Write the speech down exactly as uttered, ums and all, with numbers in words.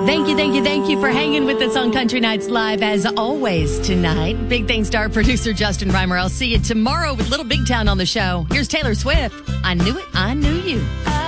Thank you, thank you, thank you for hanging with us on Country Nights Live as always tonight. Big thanks to our producer, Justin Reimer. I'll see you tomorrow with Little Big Town on the show. Here's Taylor Swift. I knew it, I knew you.